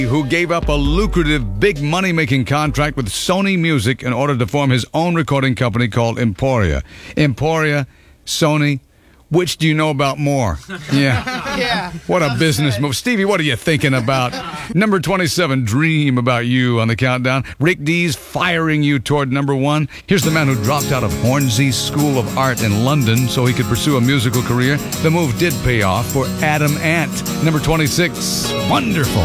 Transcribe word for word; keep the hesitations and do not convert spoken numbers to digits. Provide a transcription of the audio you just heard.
who gave up a lucrative, big money-making contract with Sony Music in order to form his own recording company called Emporia. Emporia, Sony, which do you know about more? Yeah. Yeah. What a business move. Stevie, what are you thinking about? Number twenty-seven, Dream About You on the countdown. Rick Dees firing you toward number one. Here's the man who dropped out of Hornsey School of Art in London so he could pursue a musical career. The move did pay off for Adam Ant. Number twenty-six, Wonderful.